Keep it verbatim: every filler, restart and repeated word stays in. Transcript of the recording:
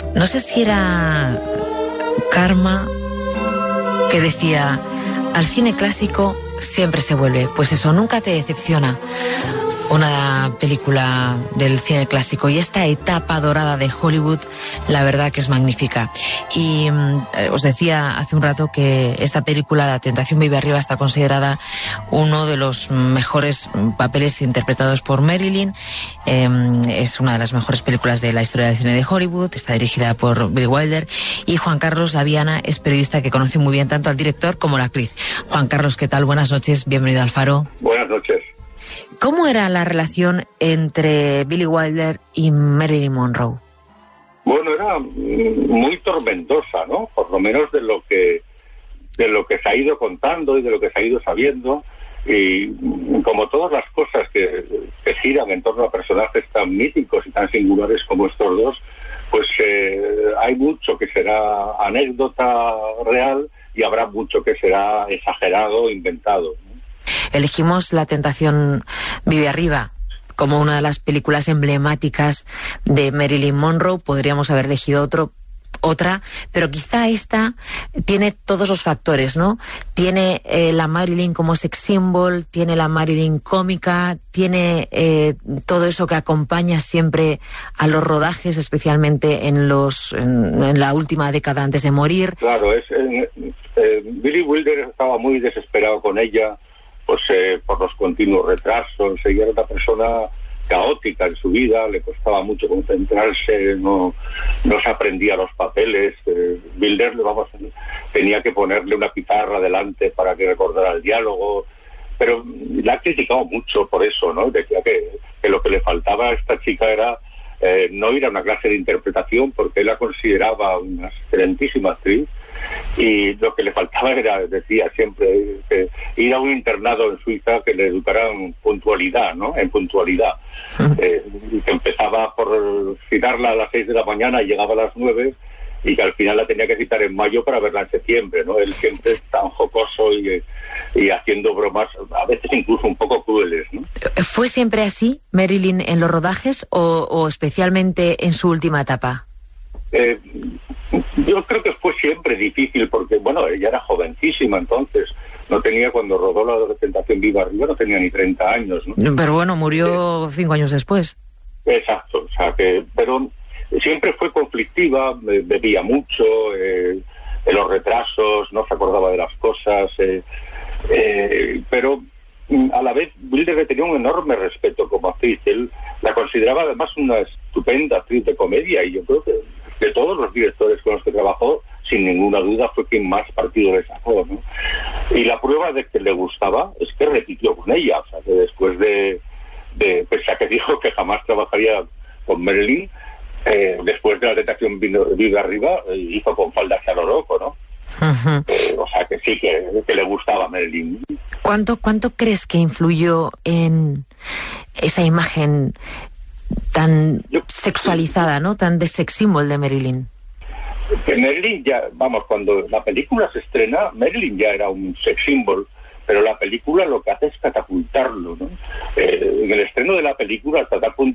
no sé si era Karma, que decía, al cine clásico siempre se vuelve. Pues eso, nunca te decepciona una película del cine clásico, y esta etapa dorada de Hollywood, la verdad que es magnífica. Y eh, os decía hace un rato que esta película, La tentación vive arriba, está considerada uno de los mejores papeles interpretados por Marilyn. Eh, es una de las mejores películas de la historia del cine de Hollywood, está dirigida por Billy Wilder, y Juan Carlos Laviana es periodista que conoce muy bien tanto al director como a la actriz. Juan Carlos, ¿qué tal? Buenas noches, bienvenido al Faro. Buenas noches. ¿Cómo era la relación entre Billy Wilder y Marilyn Monroe? Bueno, era muy tormentosa, ¿no? Por lo menos de lo que de lo que se ha ido contando y de lo que se ha ido sabiendo. Y como todas las cosas que, que giran en torno a personajes tan míticos y tan singulares como estos dos, pues eh, hay mucho que será anécdota real y habrá mucho que será exagerado, inventado. Elegimos La tentación vive arriba como una de las películas emblemáticas de Marilyn Monroe. Podríamos haber elegido otro, otra, pero quizá esta tiene todos los factores, ¿no? Tiene eh, la Marilyn como sex symbol, tiene la Marilyn cómica, tiene eh, todo eso que acompaña siempre a los rodajes, especialmente en los en, en la última década antes de morir. Claro, es eh, eh, Billy Wilder estaba muy desesperado con ella, pues eh, por los continuos retrasos. Ella era una persona caótica en su vida, le costaba mucho concentrarse, no, no se aprendía los papeles. eh, Wilder, vamos, tenía que ponerle una pizarra delante para que recordara el diálogo, pero la ha criticado mucho por eso, ¿no? Decía que, que lo que le faltaba a esta chica era eh, no ir a una clase de interpretación, porque él la consideraba una excelentísima actriz, y lo que le faltaba era, decía siempre, que ir a un internado en Suiza que le educaran puntualidad, ¿no? En puntualidad. Eh, que empezaba por citarla a las seis de la mañana y llegaba a las nueve, y que al final la tenía que citar en mayo para verla en septiembre, ¿no? Él siempre tan jocoso y, y haciendo bromas, a veces incluso un poco crueles, ¿no? ¿Fue siempre así, Marilyn, en los rodajes o, o especialmente en su última etapa? Eh, yo creo que fue siempre difícil porque, bueno, ella era jovencísima entonces, no tenía, cuando rodó La tentación vive arriba, no tenía ni treinta años, ¿no? Pero bueno, murió eh, cinco años después. Exacto, o sea que, pero siempre fue conflictiva, bebía mucho, eh, en los retrasos, no se acordaba de las cosas, eh, eh, pero a la vez Wilder le tenía un enorme respeto como actriz. Él la consideraba además una estupenda actriz de comedia, y yo creo que de todos los directores con los que trabajó, sin ninguna duda fue quien más partido le sacó, ¿no? Y la prueba de que le gustaba es que repitió con ella, o sea que después de, de pese a que dijo que jamás trabajaría con Marilyn, eh, después de La tentación vive arriba, eh, hizo con Faldas a lo loco, ¿no? Uh-huh. Eh, o sea que sí, que, que le gustaba a Marilyn. ¿Cuánto, ¿Cuánto crees que influyó en esa imagen tan Yo, sexualizada, ¿no? Tan de sex symbol de Marilyn? Que Marilyn ya, vamos, cuando la película se estrena, Marilyn ya era un sex symbol, pero la película lo que hace es catapultarlo, ¿no? Eh, en el estreno de la película, tratar